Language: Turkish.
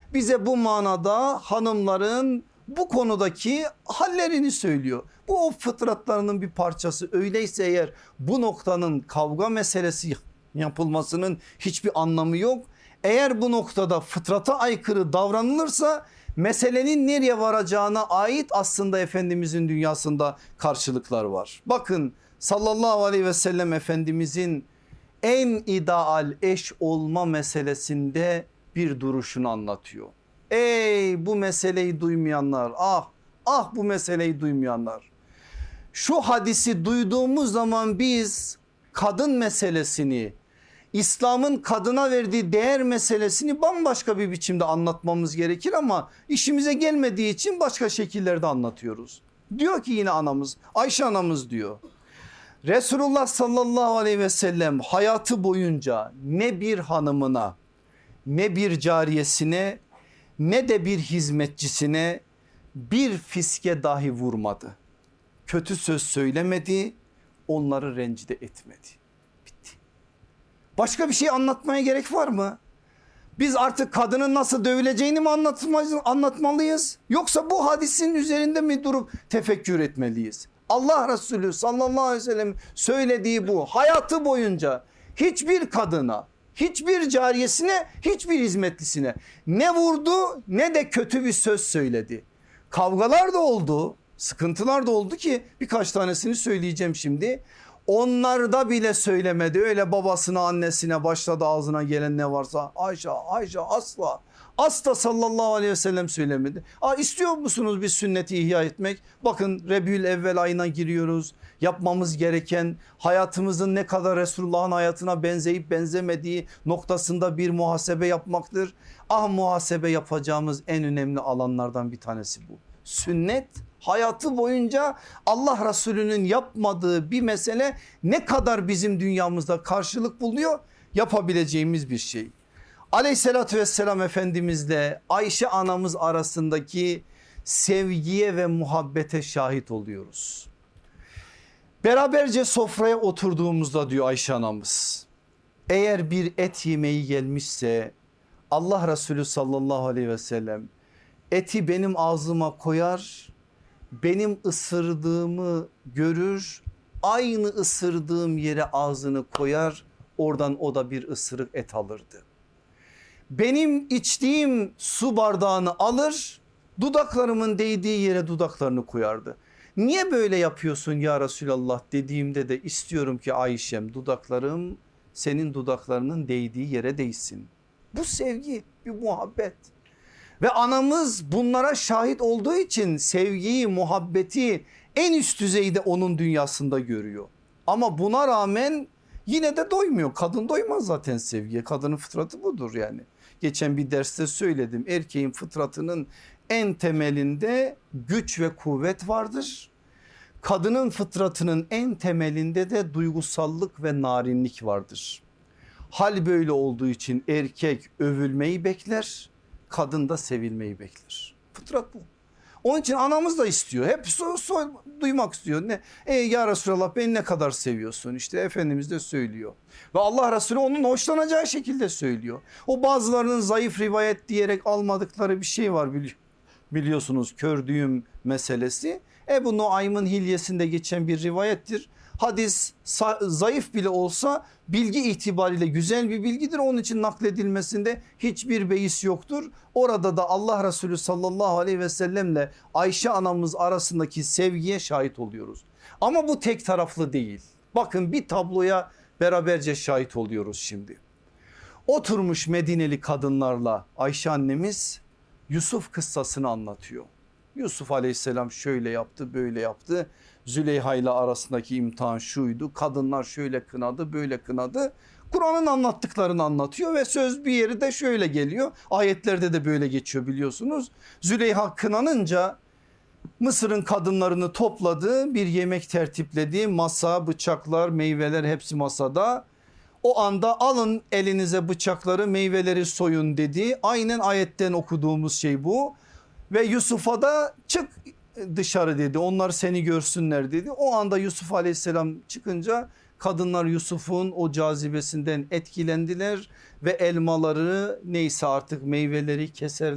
bize bu manada hanımların bu konudaki hallerini söylüyor. Bu o fıtratlarının bir parçası. Öyleyse eğer bu noktanın kavga meselesi yapılmasının hiçbir anlamı yok. Eğer bu noktada fıtrata aykırı davranılırsa meselenin nereye varacağına ait aslında Efendimizin dünyasında karşılıklar var. Bakın sallallahu aleyhi ve sellem Efendimizin en ideal eş olma meselesinde bir duruşunu anlatıyor. Ey bu meseleyi duymayanlar, ah bu meseleyi duymayanlar. Şu hadisi duyduğumuz zaman biz kadın meselesini, İslam'ın kadına verdiği değer meselesini bambaşka bir biçimde anlatmamız gerekir ama işimize gelmediği için başka şekillerde anlatıyoruz. Diyor ki yine anamız, Ayşe anamız diyor. Resulullah sallallahu aleyhi ve sellem hayatı boyunca ne bir hanımına, ne bir cariyesine, ne de bir hizmetçisine bir fiske dahi vurmadı. Kötü söz söylemedi, onları rencide etmedi. Bitti. Başka bir şey anlatmaya gerek var mı? Biz artık kadının nasıl dövüleceğini mi anlatmalıyız? Yoksa bu hadisin üzerinde mi durup tefekkür etmeliyiz? Allah Resulü sallallahu aleyhi ve sellem söylediği bu. Hayatı boyunca hiçbir kadına, hiçbir cariyesine, hiçbir hizmetlisine ne vurdu ne de kötü bir söz söyledi. Kavgalar da oldu, sıkıntılar da oldu ki birkaç tanesini söyleyeceğim şimdi. Onlarda bile söylemedi, öyle babasına annesine başladı ağzına gelen ne varsa Ayşe asla sallallahu aleyhi ve sellem söylemedi. İstiyor musunuz bir sünneti ihya etmek? Bakın Rebül Evvel ayına giriyoruz. Yapmamız gereken hayatımızın ne kadar Resulullah'ın hayatına benzeyip benzemediği noktasında bir muhasebe yapmaktır. Muhasebe yapacağımız en önemli alanlardan bir tanesi bu. Sünnet hayatı boyunca Allah Resulü'nün yapmadığı bir mesele ne kadar bizim dünyamızda karşılık buluyor, yapabileceğimiz bir şey. Aleyhissalatü vesselam Efendimizle Ayşe anamız arasındaki sevgiye ve muhabbete şahit oluyoruz. Beraberce sofraya oturduğumuzda diyor Ayşe anamız, eğer bir et yemeği gelmişse Allah Resulü sallallahu aleyhi ve sellem eti benim ağzıma koyar, benim ısırdığımı görür, aynı ısırdığım yere ağzını koyar, oradan o da bir ısırık et alırdı. Benim içtiğim su bardağını alır, dudaklarımın değdiği yere dudaklarını koyardı. Niye böyle yapıyorsun ya Resulallah dediğimde de istiyorum ki Ayşem dudaklarım senin dudaklarının değdiği yere değsin. Bu sevgi, bir muhabbet. Ve anamız bunlara şahit olduğu için sevgiyi, muhabbeti en üst düzeyde onun dünyasında görüyor. Ama buna rağmen yine de doymuyor. Kadın doymaz zaten sevgiye. Kadının fıtratı budur yani. Geçen bir derste söyledim. Erkeğin fıtratının en temelinde güç ve kuvvet vardır. Kadının fıtratının en temelinde de duygusallık ve narinlik vardır. Hal böyle olduğu için erkek övülmeyi bekler, kadın da sevilmeyi bekler. Fıtrat bu. Onun için anamız da istiyor. Hep duymak istiyor. Ya Resulallah beni ne kadar seviyorsun? İşte Efendimiz de söylüyor. Ve Allah Resulü onun hoşlanacağı şekilde söylüyor. O bazılarının zayıf rivayet diyerek almadıkları bir şey var biliyorsunuz, kör düğüm meselesi. Ebu Nuaym'ın hilyesinde geçen bir rivayettir. Hadis zayıf bile olsa bilgi itibariyle güzel bir bilgidir. Onun için nakledilmesinde hiçbir beis yoktur. Orada da Allah Resulü sallallahu aleyhi ve sellemle Ayşe anamız arasındaki sevgiye şahit oluyoruz. Ama bu tek taraflı değil. Bakın bir tabloya beraberce şahit oluyoruz şimdi. Oturmuş Medineli kadınlarla Ayşe annemiz Yusuf kıssasını anlatıyor. Yusuf aleyhisselam şöyle yaptı, böyle yaptı. Züleyha ile arasındaki imtihan şuydu. Kadınlar şöyle kınadı, böyle kınadı. Kur'an'ın anlattıklarını anlatıyor ve söz bir yeri de şöyle geliyor. Ayetlerde de böyle geçiyor biliyorsunuz. Züleyha kınanınca Mısır'ın kadınlarını topladı, bir yemek tertipledi. Masa, bıçaklar, meyveler hepsi masada. O anda alın elinize bıçakları, meyveleri soyun dedi. Aynen ayetten okuduğumuz şey bu. Ve Yusuf'a da çık dışarı dedi, onlar seni görsünler dedi. O anda Yusuf aleyhisselam çıkınca kadınlar Yusuf'un o cazibesinden etkilendiler ve elmaları neyse artık meyveleri keserler.